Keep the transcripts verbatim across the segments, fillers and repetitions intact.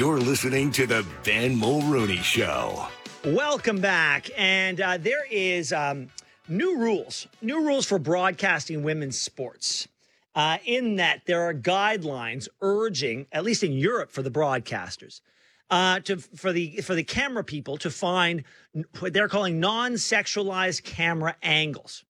You're listening to the Ben Mulrooney Show. Welcome back. And uh, there is um, new rules, new rules for broadcasting women's sports. Uh, in that there are guidelines urging, at least in Europe for the broadcasters, uh, to for the for the camera people to find what they're calling non-sexualized camera angles.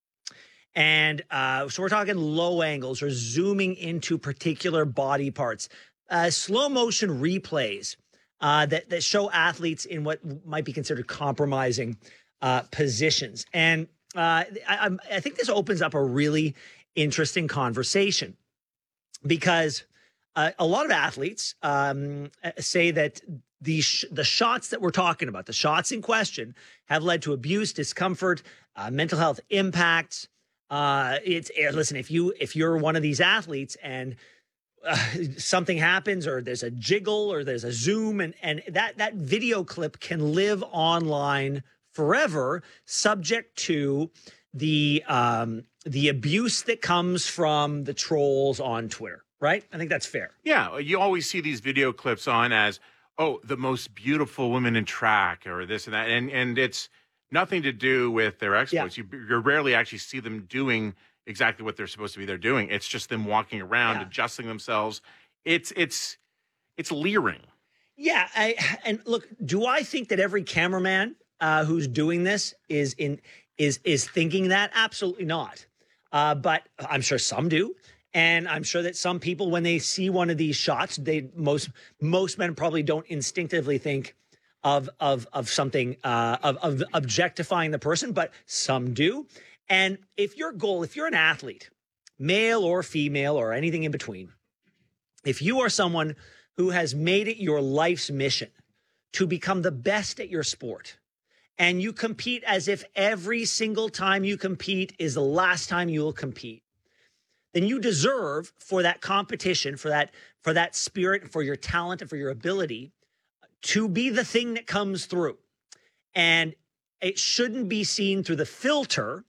And uh, so we're talking low angles or zooming into particular body parts, uh, slow motion replays uh, that, that show athletes in what might be considered compromising uh, positions. And uh, I, I think this opens up a really interesting conversation because uh, a lot of athletes um, say that the sh- the shots that we're talking about, the shots in question, have led to abuse, discomfort, uh, mental health impacts. Uh, it's listen, if you if you're one of these athletes and uh, something happens, or there's a jiggle, or there's a zoom, and and that that video clip can live online forever, subject to the um, the abuse that comes from the trolls on Twitter, right? I think that's fair. Yeah, you always see these video clips on as, oh, the most beautiful women in track, or this and that, and and it's nothing to do with their exploits. Yeah. You, you rarely actually see them doing exactly what they're supposed to be. They're doing. It's just them walking around, yeah. adjusting themselves. It's it's it's leering. Yeah, I, and look, do I think that every cameraman uh, who's doing this is in is is thinking that? Absolutely not. Uh, but I'm sure some do. And I'm sure that some people, when they see one of these shots, they most most men probably don't instinctively think of of of something uh, of, of objectifying the person, but some do. And if your goal, if you're an athlete, male or female or anything in between, if you are someone who has made it your life's mission to become the best at your sport, and you compete as if every single time you compete is the last time you will compete, then you deserve for that competition, for that, for that spirit, for your talent, and for your ability to be the thing that comes through. And it shouldn't be seen through the filter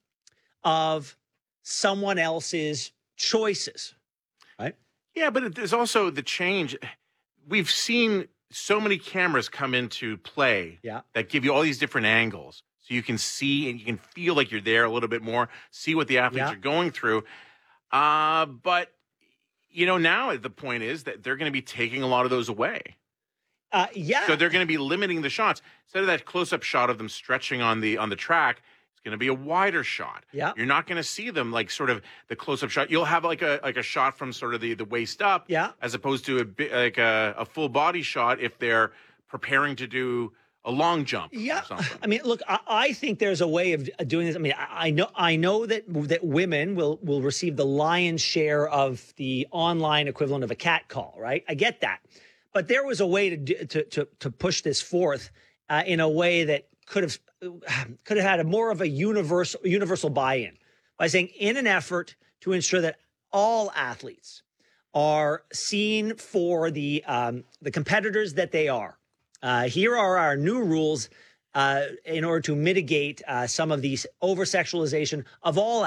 of someone else's choices, right? Yeah, but there's also the change. We've seen so many cameras come into play yeah. that give you all these different angles. So you can see and you can feel like you're there a little bit more, see what the athletes yeah. are going through. Uh, but, you know, now the point is that they're going to be taking a lot of those away. Uh, yeah. So they're going to be limiting the shots. Instead of that close-up shot of them stretching on the on the track, it's going to be a wider shot. Yeah. You're not going to see them like sort of the close-up shot. You'll have like a like a shot from sort of the, the waist up, yeah. as opposed to a bit like a, a full body shot if they're preparing to do a long jump. Yeah. Or something. I mean, look, I, I think there's a way of doing this. I mean, I, I know I know that that women will will receive the lion's share of the online equivalent of a cat call, right? I get that. But there was a way to do, to to to push this forth uh, in a way that could have could have had a more of a universal universal buy-in by saying, in an effort to ensure that all athletes are seen for the um, the competitors that they are. Uh, here are our new rules uh, in order to mitigate uh, some of these over-sexualization of all